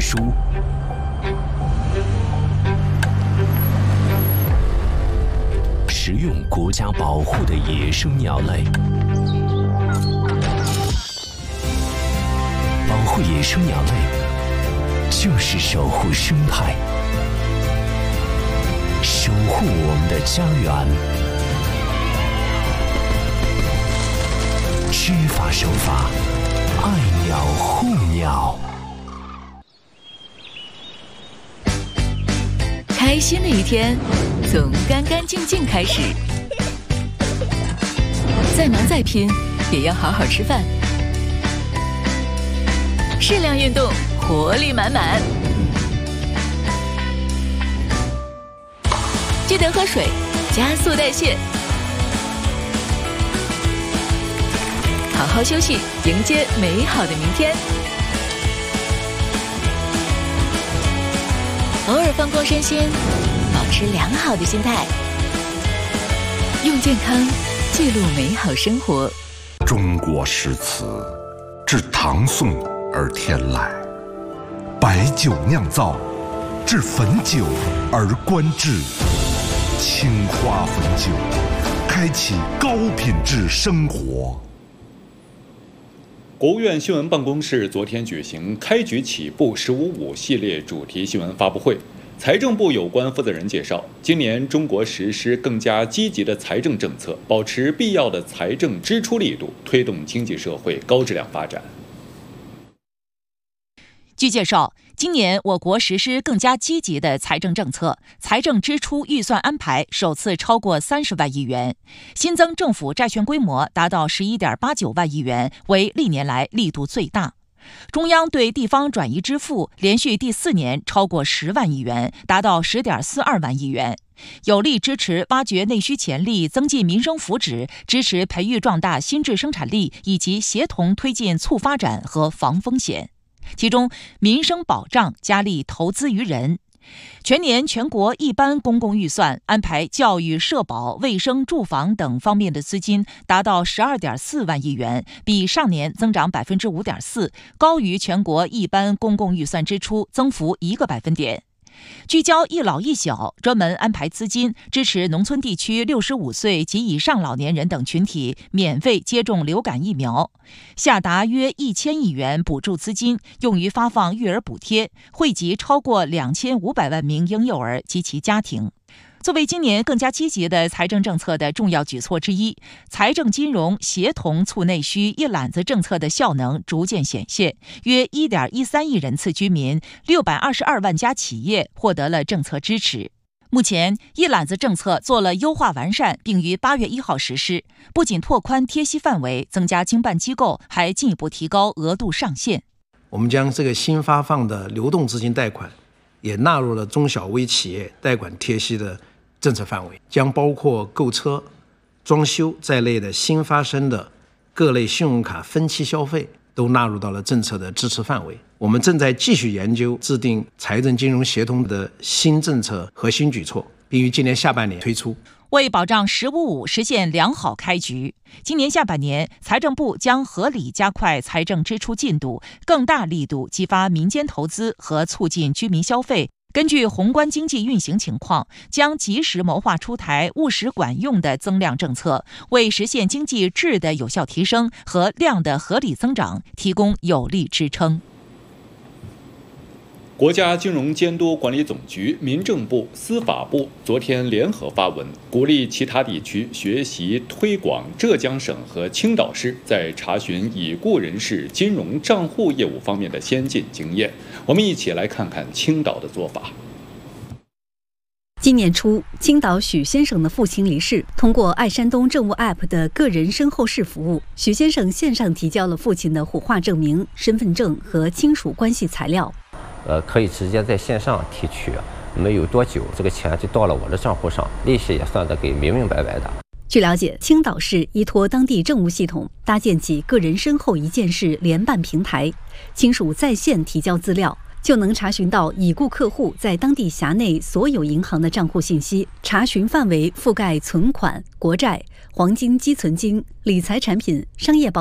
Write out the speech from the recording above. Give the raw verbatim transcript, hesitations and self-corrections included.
书，食用国家保护的野生鸟类。保护野生鸟类，就是守护生态，守护我们的家园。知法守法，爱鸟护鸟。 开心的一天从干干净净开始，再忙再拼也要好好吃饭，适量运动，活力满满。记得喝水，加速代谢。好好休息，迎接美好的明天。偶尔放空身心，保持良好的心态，用健康记录美好生活。 中国诗词自唐宋而天来，白酒酿造，至汾酒而观致。青花汾酒，开启高品质生活。 国务院新闻办公室昨天举行开局起步十五五系列主题新闻发布会。财政部有关负责人介绍，今年中国实施更加积极的财政政策，保持必要的财政支出力度，推动经济社会高质量发展。 据介绍，今年我国实施更加积极的财政政策，财政支出预算安排首次超过三十万亿元，新增政府债券规模达到十一点八九万亿元，为历年来力度最大。中央对地方转移支付连续第四年超过十万亿元，达到十点四二万亿元，有力支持挖掘内需潜力，增进民生福祉，支持培育壮大新质生产力，以及协同推进促发展和防风险。其中，民生保障加力投资于人。全年全国一般公共预算安排教育、社保、卫生、住房等方面的资金达到十二点四万亿元，比上年增长百分之五点四，高于全国一般公共预算支出增幅一个百分点。聚焦一老一小，专门安排资金支持农村地区六十五岁及以上老年人等群体免费接种流感疫苗，下达约一千亿元补助资金，用于发放育儿补贴，惠及超过两千五百万名婴幼儿及其家庭。作为今年更加积极的财政政策的重要举措之一，财政金融协同促内需一揽子政策的效能逐渐显现，约 一点一三亿人次居民、六百二十二万家企业获得了政策支持。目前，一揽子政策做了优化完善，并于八月一号实施，不仅拓宽贴息范围，增加经办机构，还进一步提高额度上限。 我们将这个新发放的流动资金贷款也纳入了中小微企业贷款贴息的政策范围，将包括购车、装修在内的新发生的各类信用卡分期消费都纳入到了政策的支持范围。我们正在继续研究制定财政金融协同的新政策和新举措，并于今年下半年推出。 为保障“十五五”实现良好开局，今年下半年，财政部将合理加快财政支出进度，更大力度激发民间投资和促进居民消费。根据宏观经济运行情况，将及时谋划出台务实管用的增量政策，为实现经济质的有效提升和量的合理增长提供有力支撑。 国家金融监督管理总局、民政部、司法部昨天联合发文，鼓励其他地区学习推广浙江省和青岛市在查询已故人士金融账户业务方面的先进经验。我们一起来看看青岛的做法。 今年初，青岛许先生的父亲离世，通过爱山东政务 App 的个人身后事服务，许先生线上提交了父亲的火化证明、身份证和亲属关系材料。 呃，可以直接在线上提取，没有多久，这个钱就到了我的账户上，利息也算得给明明白白的。 据了解，青岛市依托当地政务系统，搭建起个人身后一件事联办平台，亲属在线提交资料，就能查询到已故客户在当地辖内所有银行的账户信息，查询范围覆盖存款、国债、黄金基存金、理财产品、商业保